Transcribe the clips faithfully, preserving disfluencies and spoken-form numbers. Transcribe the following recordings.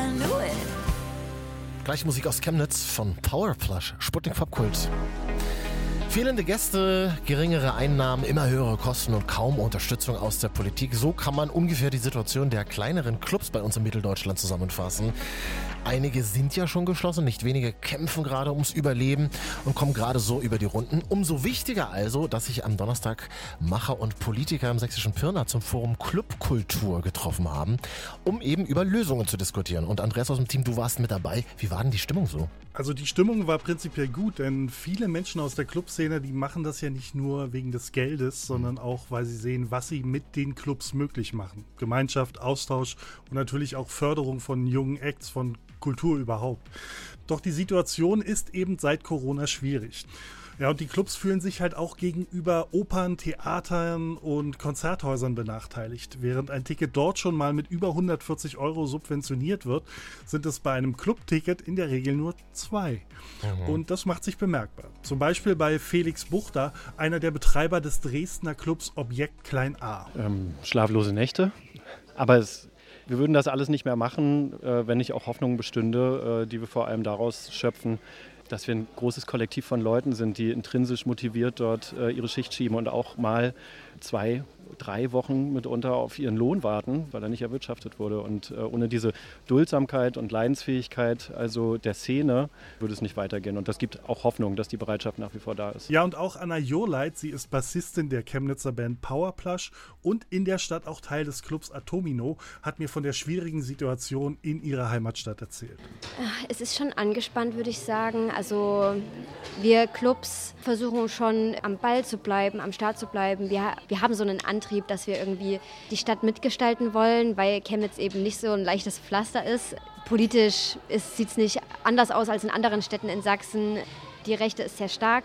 I knew it. Gleich Musik aus Chemnitz von Powerplush, Sputnik Popkult. Fehlende Gäste, geringere Einnahmen, immer höhere Kosten und kaum Unterstützung aus der Politik. So kann man ungefähr die Situation der kleineren Clubs bei uns in Mitteldeutschland zusammenfassen. Einige sind ja schon geschlossen, nicht wenige kämpfen gerade ums Überleben und kommen gerade so über die Runden. Umso wichtiger also, dass sich am Donnerstag Macher und Politiker im sächsischen Pirna zum Forum Clubkultur getroffen haben, um eben über Lösungen zu diskutieren. Und Andreas aus dem Team, du warst mit dabei. Wie war denn die Stimmung so? Also die Stimmung war prinzipiell gut, denn viele Menschen aus der Clubszene, die machen das ja nicht nur wegen des Geldes, sondern auch, weil sie sehen, was sie mit den Clubs möglich machen. Gemeinschaft, Austausch und natürlich auch Förderung von jungen Acts, von Kultur überhaupt. Doch die Situation ist eben seit Corona schwierig. Ja, und die Clubs fühlen sich halt auch gegenüber Opern, Theatern und Konzerthäusern benachteiligt. Während ein Ticket dort schon mal mit über hundertvierzig Euro subventioniert wird, sind es bei einem Clubticket in der Regel nur zwei. Mhm. Und das macht sich bemerkbar. Zum Beispiel bei Felix Buchter, einer der Betreiber des Dresdner Clubs Objekt Klein A. Ähm, schlaflose Nächte, aber es Wir würden das alles nicht mehr machen, wenn nicht auch Hoffnung bestünde, die wir vor allem daraus schöpfen, dass wir ein großes Kollektiv von Leuten sind, die intrinsisch motiviert dort ihre Schicht schieben und auch mal zwei, drei Wochen mitunter auf ihren Lohn warten, weil er nicht erwirtschaftet wurde. Und ohne diese Duldsamkeit und Leidensfähigkeit also der Szene würde es nicht weitergehen. Und das gibt auch Hoffnung, dass die Bereitschaft nach wie vor da ist. Ja, und auch Anna Joleit, sie ist Bassistin der Chemnitzer Band Powerplush und in der Stadt auch Teil des Clubs Atomino, hat mir von der schwierigen Situation in ihrer Heimatstadt erzählt. Es ist schon angespannt, würde ich sagen. Also wir Clubs versuchen schon am Ball zu bleiben, am Start zu bleiben. Wir, wir haben so einen Antrieb, dass wir irgendwie die Stadt mitgestalten wollen, weil Chemnitz eben nicht so ein leichtes Pflaster ist. Politisch sieht es nicht anders aus als in anderen Städten in Sachsen. Die Rechte ist sehr stark.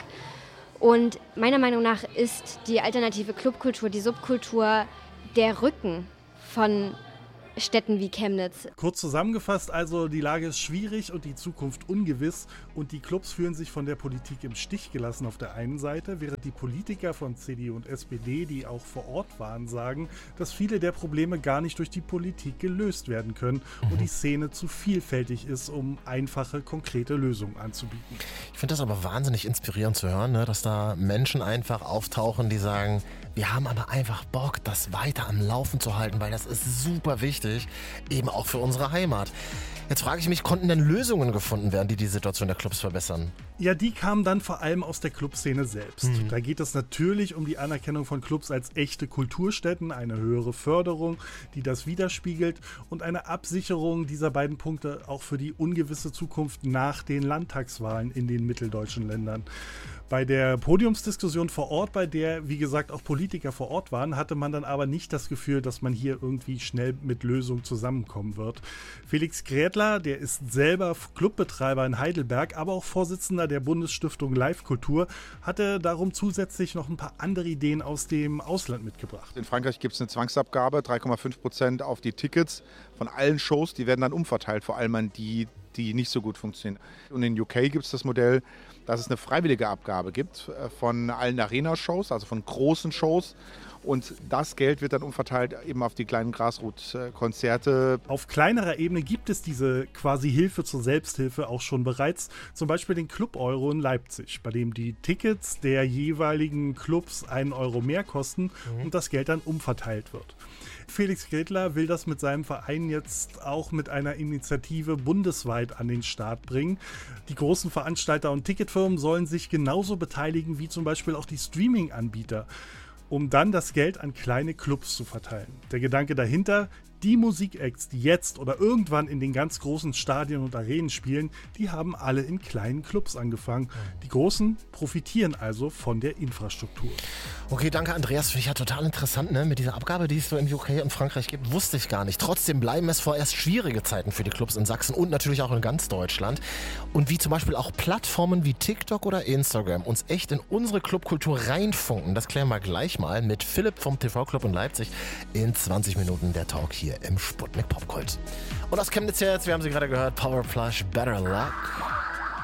Und meiner Meinung nach ist die alternative Clubkultur, die Subkultur, der Rücken von Städten wie Chemnitz. Kurz zusammengefasst also, die Lage ist schwierig und die Zukunft ungewiss und die Clubs fühlen sich von der Politik im Stich gelassen auf der einen Seite, während die Politiker von C D U und S P D, die auch vor Ort waren, sagen, dass viele der Probleme gar nicht durch die Politik gelöst werden können und die Szene zu vielfältig ist, um einfache, konkrete Lösungen anzubieten. Ich finde das aber wahnsinnig inspirierend zu hören, ne, dass da Menschen einfach auftauchen, die sagen, wir haben aber einfach Bock, das weiter am Laufen zu halten, weil das ist super wichtig, eben auch für unsere Heimat. Jetzt frage ich mich, konnten denn Lösungen gefunden werden, die die Situation der Clubs verbessern? Ja, die kamen dann vor allem aus der Clubszene selbst. Mhm. Da geht es natürlich um die Anerkennung von Clubs als echte Kulturstätten, eine höhere Förderung, die das widerspiegelt und eine Absicherung dieser beiden Punkte auch für die ungewisse Zukunft nach den Landtagswahlen in den mitteldeutschen Ländern. Bei der Podiumsdiskussion vor Ort, bei der, wie gesagt, auch Politiker vor Ort waren, hatte man dann aber nicht das Gefühl, dass man hier irgendwie schnell mit Lösungen zusammenkommen wird. Felix Grädler, der ist selber Clubbetreiber in Heidelberg, aber auch Vorsitzender der Bundesstiftung Live Kultur, hatte darum zusätzlich noch ein paar andere Ideen aus dem Ausland mitgebracht. In Frankreich gibt es eine Zwangsabgabe, drei Komma fünf Prozent auf die Tickets von allen Shows, die werden dann umverteilt, vor allem an die, die nicht so gut funktionieren. Und in U K gibt es das Modell, dass es eine freiwillige Abgabe gibt von allen Arena-Shows, also von großen Shows. Und das Geld wird dann umverteilt eben auf die kleinen Grassroot-Konzerte. Auf kleinerer Ebene gibt es diese quasi Hilfe zur Selbsthilfe auch schon bereits. Zum Beispiel den Club Euro in Leipzig, bei dem die Tickets der jeweiligen Clubs einen Euro mehr kosten mhm. und das Geld dann umverteilt wird. Felix Grädler will das mit seinem Verein jetzt auch mit einer Initiative bundesweit an den Start bringen. Die großen Veranstalter und Ticketfirmen sollen sich genauso beteiligen wie zum Beispiel auch die Streaming-Anbieter, um dann das Geld an kleine Clubs zu verteilen. Der Gedanke dahinter, die Musikacts, die jetzt oder irgendwann in den ganz großen Stadien und Arenen spielen, die haben alle in kleinen Clubs angefangen. Die Großen profitieren also von der Infrastruktur. Okay, danke Andreas. Finde ich ja total interessant, ne? Mit dieser Abgabe, die es so in U K und Frankreich gibt, wusste ich gar nicht. Trotzdem bleiben es vorerst schwierige Zeiten für die Clubs in Sachsen und natürlich auch in ganz Deutschland. Und wie zum Beispiel auch Plattformen wie TikTok oder Instagram uns echt in unsere Clubkultur reinfunken, das klären wir gleich mal mit Philipp vom T V-Club in Leipzig in zwanzig Minuten der Talk hier im Sputnik Popkult. Und aus Chemnitz jetzt, wir haben sie gerade gehört, Powerplush, Better Luck.